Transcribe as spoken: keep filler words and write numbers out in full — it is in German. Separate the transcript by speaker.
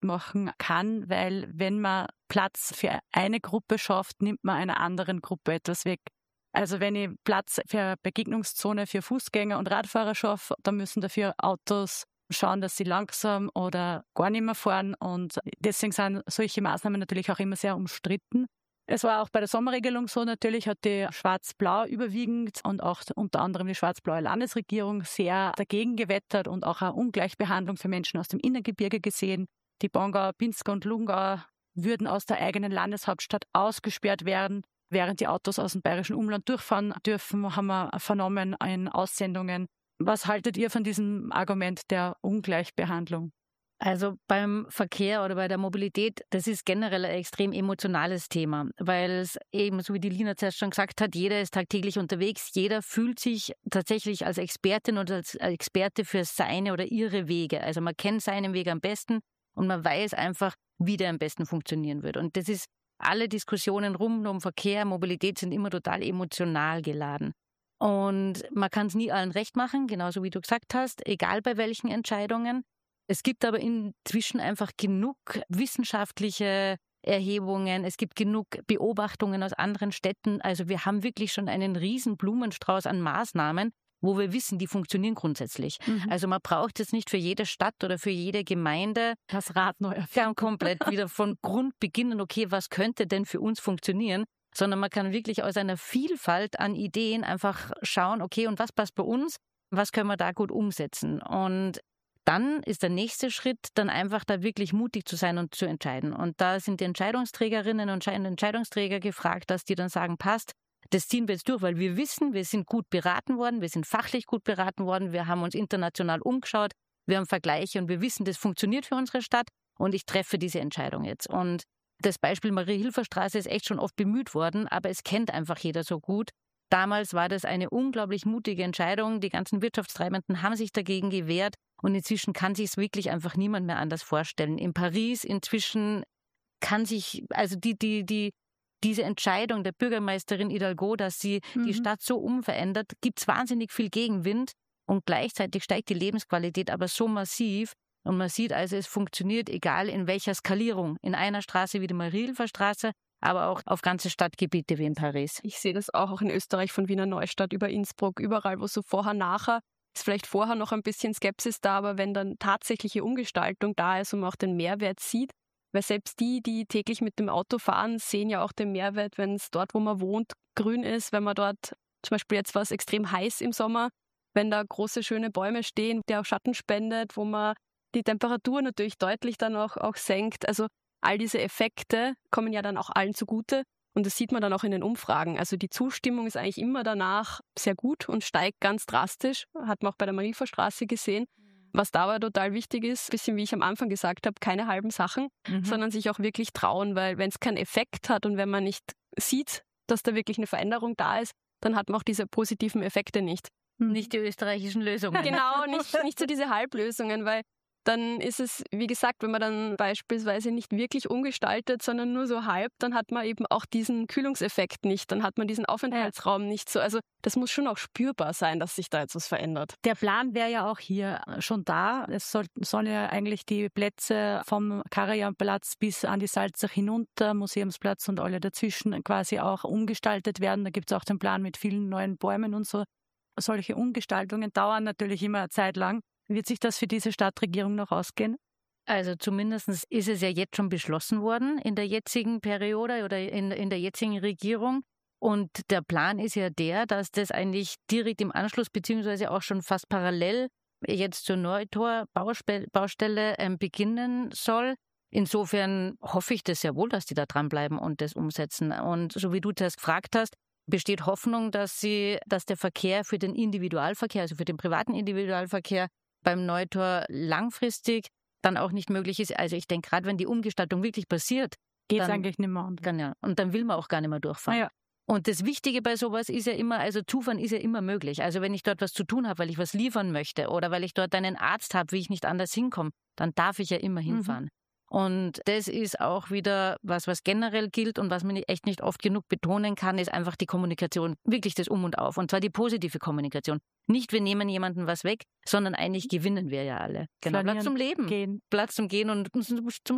Speaker 1: machen kann, weil wenn man Platz für eine Gruppe schafft, nimmt man einer anderen Gruppe etwas weg. Also wenn ich Platz für eine Begegnungszone für Fußgänger und Radfahrer schaffe, dann müssen dafür Autos schauen, dass sie langsam oder gar nicht mehr fahren, und deswegen sind solche Maßnahmen natürlich auch immer sehr umstritten. Es war auch bei der Sommerregelung so, natürlich hat die Schwarz-Blau überwiegend und auch unter anderem die schwarz-blaue Landesregierung sehr dagegen gewettert und auch eine Ungleichbehandlung für Menschen aus dem Innergebirge gesehen. Die Bongauer, Pinzgauer und Lungauer würden aus der eigenen Landeshauptstadt ausgesperrt werden, während die Autos aus dem bayerischen Umland durchfahren dürfen, haben wir vernommen in Aussendungen. Was haltet ihr von diesem Argument der Ungleichbehandlung?
Speaker 2: Also beim Verkehr oder bei der Mobilität, das ist generell ein extrem emotionales Thema, weil es eben, so wie die Lina zuerst schon gesagt hat, jeder ist tagtäglich unterwegs, jeder fühlt sich tatsächlich als Expertin oder als Experte für seine oder ihre Wege. Also man kennt seinen Weg am besten und man weiß einfach, wie der am besten funktionieren wird. Und das ist, alle Diskussionen rund um Verkehr, Mobilität sind immer total emotional geladen. Und man kann es nie allen recht machen, genauso wie du gesagt hast, egal bei welchen Entscheidungen. Es gibt aber inzwischen einfach genug wissenschaftliche Erhebungen, es gibt genug Beobachtungen aus anderen Städten. Also wir haben wirklich schon einen riesen Blumenstrauß an Maßnahmen, wo wir wissen, die funktionieren grundsätzlich. Mhm. Also man braucht jetzt nicht für jede Stadt oder für jede Gemeinde
Speaker 1: das Rad neu erfinden.
Speaker 2: Komplett wieder von Grund beginnen, okay, was könnte denn für uns funktionieren? Sondern man kann wirklich aus einer Vielfalt an Ideen einfach schauen, okay, und was passt bei uns? Was können wir da gut umsetzen? Und dann ist der nächste Schritt, dann einfach da wirklich mutig zu sein und zu entscheiden. Und da sind die Entscheidungsträgerinnen und Entscheidungsträger gefragt, dass die dann sagen, passt, das ziehen wir jetzt durch, weil wir wissen, wir sind gut beraten worden, wir sind fachlich gut beraten worden, wir haben uns international umgeschaut, wir haben Vergleiche und wir wissen, das funktioniert für unsere Stadt und ich treffe diese Entscheidung jetzt. Und das Beispiel Marie-Hilfer-Straße ist echt schon oft bemüht worden, aber es kennt einfach jeder so gut. Damals war das eine unglaublich mutige Entscheidung. Die ganzen Wirtschaftstreibenden haben sich dagegen gewehrt und inzwischen kann sich es wirklich einfach niemand mehr anders vorstellen. In Paris inzwischen kann sich, also die, die, die, diese Entscheidung der Bürgermeisterin Hidalgo, dass sie mhm. die Stadt so umverändert, gibt es wahnsinnig viel Gegenwind und gleichzeitig steigt die Lebensqualität aber so massiv. Und man sieht also, es funktioniert, egal in welcher Skalierung. In einer Straße wie die Marie-Hilfer-Straße, aber auch auf ganze Stadtgebiete wie in Paris.
Speaker 3: Ich sehe das auch, auch in Österreich, von Wiener Neustadt über Innsbruck, überall, wo so vorher, nachher, ist vielleicht vorher noch ein bisschen Skepsis da, aber wenn dann tatsächliche Umgestaltung da ist und man auch den Mehrwert sieht, weil selbst die, die täglich mit dem Auto fahren, sehen ja auch den Mehrwert, wenn es dort, wo man wohnt, grün ist, wenn man dort, zum Beispiel jetzt war es extrem heiß im Sommer, wenn da große, schöne Bäume stehen, der auch Schatten spendet, wo man die Temperatur natürlich deutlich dann auch, auch senkt. Also all diese Effekte kommen ja dann auch allen zugute und das sieht man dann auch in den Umfragen. Also die Zustimmung ist eigentlich immer danach sehr gut und steigt ganz drastisch, hat man auch bei der Marie-Hilfer-Straße gesehen. Was da aber total wichtig ist, ein bisschen wie ich am Anfang gesagt habe, keine halben Sachen, mhm. sondern sich auch wirklich trauen, weil wenn es keinen Effekt hat und wenn man nicht sieht, dass da wirklich eine Veränderung da ist, dann hat man auch diese positiven Effekte nicht.
Speaker 2: Nicht die österreichischen Lösungen.
Speaker 3: Genau, nicht, nicht so diese Halblösungen, weil dann ist es, wie gesagt, wenn man dann beispielsweise nicht wirklich umgestaltet, sondern nur so halb, dann hat man eben auch diesen Kühlungseffekt nicht, dann hat man diesen Aufenthaltsraum nicht so. Also das muss schon auch spürbar sein, dass sich da jetzt was verändert.
Speaker 1: Der Plan wäre ja auch hier schon da. Es soll, sollen ja eigentlich die Plätze vom Karajanplatz bis an die Salzach hinunter, Museumsplatz und alle dazwischen quasi auch umgestaltet werden. Da gibt es auch den Plan mit vielen neuen Bäumen und so. Solche Umgestaltungen dauern natürlich immer eine Zeit lang. Wird sich das für diese Stadtregierung noch ausgehen?
Speaker 2: Also zumindest ist es ja jetzt schon beschlossen worden in der jetzigen Periode oder in, in der jetzigen Regierung. Und der Plan ist ja der, dass das eigentlich direkt im Anschluss beziehungsweise auch schon fast parallel jetzt zur Neutor-Baustelle ähm, beginnen soll. Insofern hoffe ich das sehr wohl, dass die da dranbleiben und das umsetzen. Und so wie du das gefragt hast, besteht Hoffnung, dass sie, dass der Verkehr für den Individualverkehr, also für den privaten Individualverkehr beim Neutor langfristig dann auch nicht möglich ist. Also ich denke, gerade wenn die Umgestaltung wirklich passiert,
Speaker 1: geht es eigentlich nicht mehr.
Speaker 2: Dann, ja, und dann will man auch gar nicht mehr durchfahren.
Speaker 1: Ja.
Speaker 2: Und das Wichtige bei sowas ist ja immer, also zufahren ist ja immer möglich. Also wenn ich dort was zu tun habe, weil ich was liefern möchte oder weil ich dort einen Arzt habe, wie ich nicht anders hinkomme, dann darf ich ja immer hinfahren. Mhm. Und das ist auch wieder was, was generell gilt und was man echt nicht oft genug betonen kann, ist einfach die Kommunikation, wirklich das Um und Auf. Und zwar die positive Kommunikation. Nicht, wir nehmen jemandem was weg, sondern eigentlich gewinnen wir ja alle. Genau. Platz zum Leben,
Speaker 1: gehen.
Speaker 2: Platz zum Gehen und zum